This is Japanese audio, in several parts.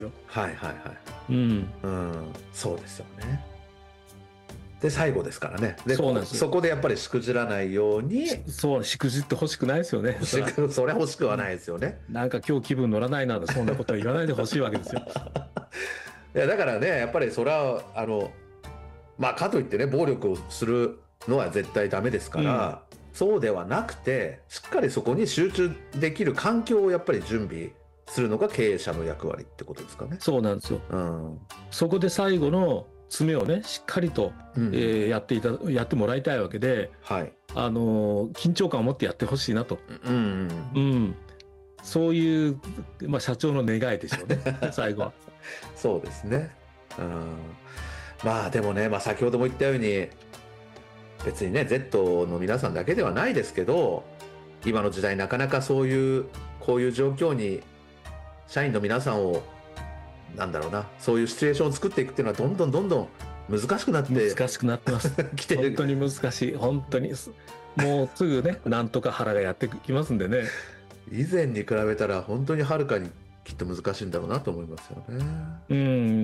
よ。 はいはいはい。 うん。 うん、そうですよね。で、最後ですからね。で、 そうなんですよ。 そこでやっぱりしくじらないように、 そう、しくじってほしくないですよね。 それは欲しくはうん、 ないですよね。 なんか今日気分乗らないな、そんなことは言わないでほしいわけですよ。 いや、だからね、やっぱりそれは、まあ、かといってね、暴力をするのは絶対ダメですから、そうではなくて、しっかりそこに集中できる環境をやっぱり準備するのが経営者の役割ってことですかね。 そうなんですよ。 うん。 そこで最後の詰めをね、しっかりと、やってもらいたいわけで、 はい。 緊張感を持ってやってほしいなと。 うん。 うん。そういう、まあ、社長の願いでしょうね、最後は。 そうですね。うん。まあでもね、まあ先ほども言ったように、別にね、Z の皆さんだけではないですけど、今の時代なかなかこういう状況に、社員の皆さんを、なんだろうな、そういうシチュエーションを作っていくっていうのは、どんどん難しくなって難しくなってます。 きてる。 本当に難しい。本当に。もうすぐね、なんとか腹がやってきますんでね。 以前に比べたら、本当にはるかにきっと難しいんだろうなと思いますよね。 うん。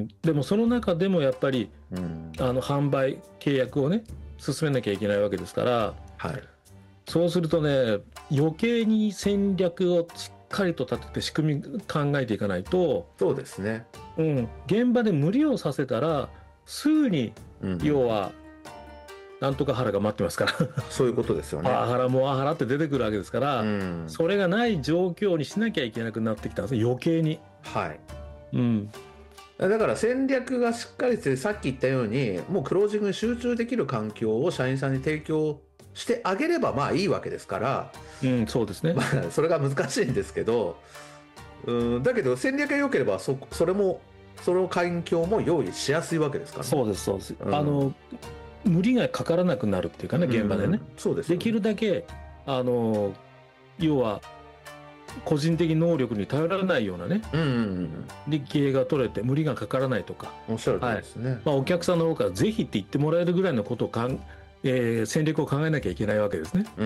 でもその中でもやっぱり、 うん。 販売、契約をね、進めなきゃいけないわけですから、 はい。 そうするとね、余計に戦略をしっかりと立てて仕組み考えていかないと、 そうですね。 うん、現場で無理をさせたら、すぐに、 うん。 要は、なんとか腹が待ってますから。 そういうことですよパワね。 ハラ、モワハラって出てくるわけですかうら、 ん。 それがない状況にしなきゃいけなくなってきたんです、余計に。 はい。 うん。 だから戦略がしっかりして、さっき言ったように、もうクロージングに集中できる環境を社員さんに提供してあげればまあいいわけですから、 うん、そうですね。 まあそれが難しいんですけど、だけど戦略が良ければそれも、その環境も用意しやすいわけですからね。 そうです、そうです。 うん、 無理がかからなくなるっていうかね、現場でね。 そうですよね。 できるだけ、あの、要は、個人的能力に頼らないようなね、で、経営が取れて無理がかからないとか、 おっしゃる通りはい。 ですね。 まあ、お客さんの方からぜひって言ってもらえるぐらいのことを戦略を考えなきゃいけないわけですね。 うん。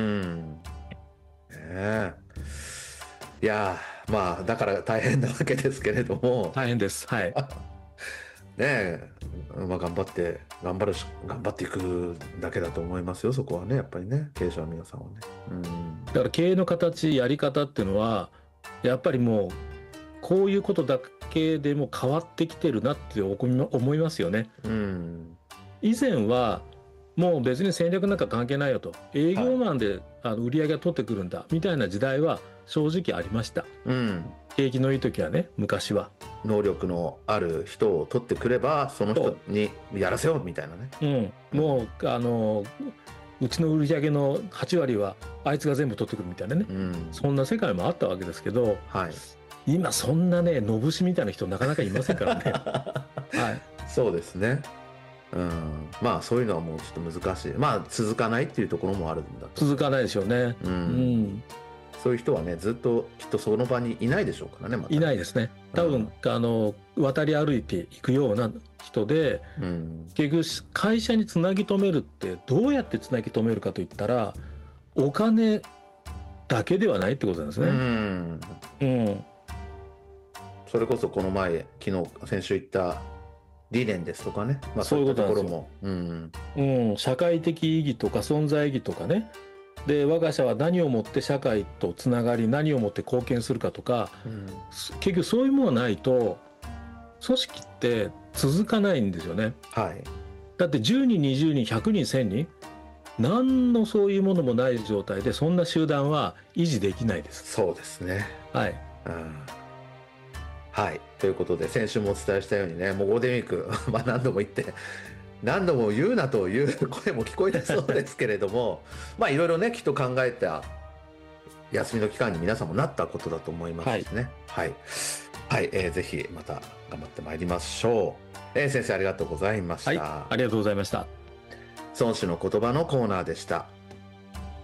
ねえ。いやー、まあだから大変なわけですけれども、 大変です。はい。 ねえ、まあ頑張っていくだけだと思いますよ、そこはね、やっぱりね、経営者の皆さんはね。うん。 だから経営の形、やり方っていうのは、やっぱりもう、こういうことだけでも変わってきてるなって思いますよね。 うん。 以前は、もう別に戦略なんか関係ないよと。営はい。 業マンで売り上げが取ってくるんだ。みたいな時代は正直ありました。 うん。 景気のいい時はね、昔は。 能力のある人を取ってくれば、その人にやらせようみたいなね。 うん。もう、うちの売り上げの8割はあいつが全部取ってくるみたいなね。 うん。 そんな世界もあったわけですけど、 はい。 今そんなね、のぶしみたいな人なかなかいませんからね。はい。 そうですね。うん。まあそういうのはもうちょっと難しい。まあ続かないっていうところもあるんだと思続かないでしょうね。 う。ううん。 ん。 そういう人はね、ずっときっとその場にいないでしょうからね、またいね。 ないですね。多分、渡り歩いていくような人で、 うん。 結局、会社につなぎ止めるって、どうやってつなぎ止めるかといったら、お金だけではないってことなんですうね。 ん。 うん。 それこそこの前、先週言った理念ですとかね。まあそういったところも。うん。 うん。社会的意義とか存在意義とかね。で、我が社は何をもって社会とつながり、何をもって貢献するかとか、 うん。 結局そういうものがないと、組織って続かないんですよね。 はい。 だって10人、20人、100人、1000人、何のそういうものもない状態で、そんな集団は維持できないです。 そうですね。 はい。 うん。はい。ということで、先週もお伝えしたようにね、もうゴールデンウィーク、まあ何度も言って、何度も言うなという声も聞こえてそうですけれども、まあいろいろね、きっと考えた休みの期間に皆さんもなったことだと思いますしね。はい。はい。ぜひまた頑張ってまいりましょう。先生ありがとうございました。 はい。ありがとうございました。 孫子の言葉のコーナーでした。